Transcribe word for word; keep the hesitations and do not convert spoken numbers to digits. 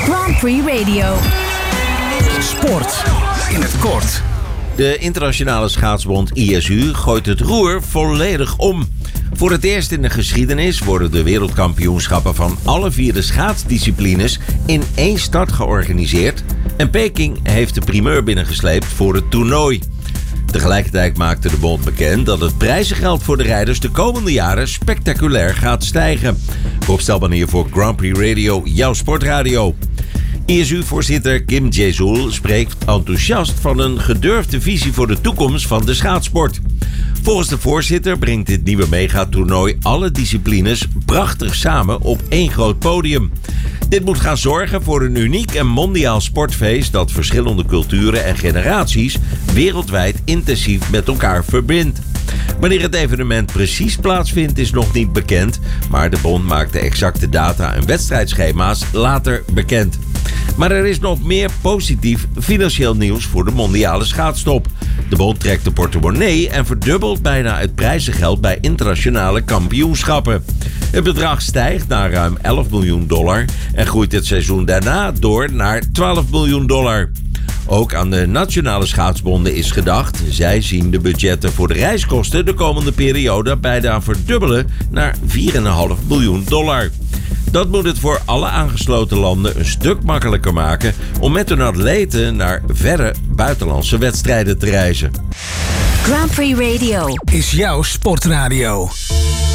Grand Prix Radio. Sport in het kort. De internationale schaatsbond I S U gooit het roer volledig om. Voor het eerst in de geschiedenis worden de wereldkampioenschappen van alle vier de schaatsdisciplines in één start georganiseerd. En Peking heeft de primeur binnengesleept voor het toernooi. Tegelijkertijd maakte de bond bekend dat het prijzengeld voor de rijders de komende jaren spectaculair gaat stijgen. Rob Stelman hier voor Grand Prix Radio, jouw sportradio. I S U-voorzitter Kim Jae-sul spreekt enthousiast van een gedurfde visie voor de toekomst van de schaatsport. Volgens de voorzitter brengt dit nieuwe megatoernooi alle disciplines prachtig samen op één groot podium. Dit moet gaan zorgen voor een uniek en mondiaal sportfeest dat verschillende culturen en generaties wereldwijd intensief met elkaar verbindt. Wanneer het evenement precies plaatsvindt is nog niet bekend, maar de bond maakt de exacte data en wedstrijdschema's later bekend. Maar er is nog meer positief financieel nieuws voor de mondiale schaatstop. De bond trekt de portemonnee en verdubbelt bijna het prijzengeld bij internationale kampioenschappen. Het bedrag stijgt naar ruim elf miljoen dollar en groeit het seizoen daarna door naar twaalf miljoen dollar. Ook aan de nationale schaatsbonden is gedacht. Zij zien de budgetten voor de reiskosten de komende periode bijna verdubbelen naar vier komma vijf miljoen dollar. Dat moet het voor alle aangesloten landen een stuk makkelijker maken om met hun atleten naar verre buitenlandse wedstrijden te reizen. Grand Prix Radio is jouw sportradio.